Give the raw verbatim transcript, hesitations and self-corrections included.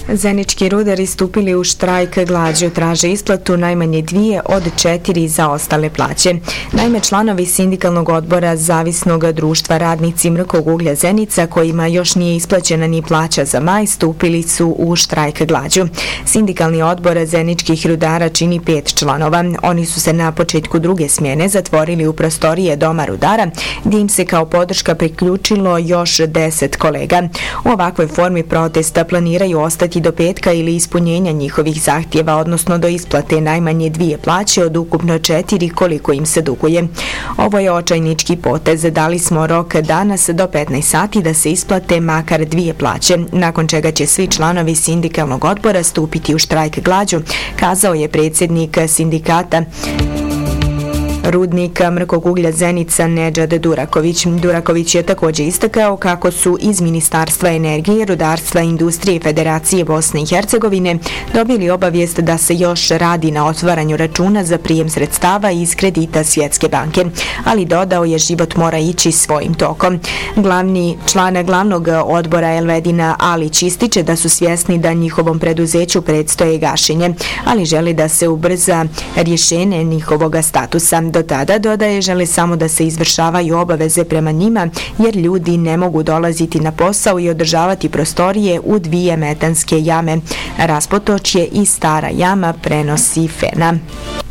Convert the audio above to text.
Zenički rudari stupili u štrajk glađu, traže isplatu najmanje dvije od četiri za ostale plaće. Naime, članovi sindikalnog odbora Zavisnog društva radnici mrkog uglja Zenica, kojima još nije isplaćena ni plaća za maj, stupili su u štrajk glađu. Sindikalni odbor Zeničkih rudara čini pet članova. Oni su se na početku druge smjene zatvorili u prostorije Doma rudara, gdje im se kao podrška priključilo još deset kolega. U ovakvoj formi protesta planiraju ostati do petka ili ispunjenja njihovih zahtjeva, odnosno do isplate najmanje dvije plaće od ukupno četiri koliko im se duguje. Ovo je očajnički potez. Dali smo rok danas do petnaest sati da se isplate makar dvije plaće, nakon čega će svi članovi sindikalnog odbora stupiti u štrajk glađu, kazao je predsjednik sindikata Rudnika mrkog uglja Zenica Nedžad Duraković. Duraković je također istakao kako su iz Ministarstva energije, rudarstva i industrije i Federacije Bosne i Hercegovine dobili obavijest da se još radi na otvaranju računa za prijem sredstava iz kredita Svjetske banke, ali dodao je život mora ići svojim tokom. Glavni član glavnog odbora Elvedina Alić ističe da su svjesni da njihovom preduzeću predstoje gašenje, ali želi da se ubrza rješenje njihovog statusa. Do tada, dodaje, žele samo da se izvršavaju obaveze prema njima, jer ljudi ne mogu dolaziti na posao i održavati prostorije u dvije metanske jame. Raspotočje i Stara jama, prenosi Fena.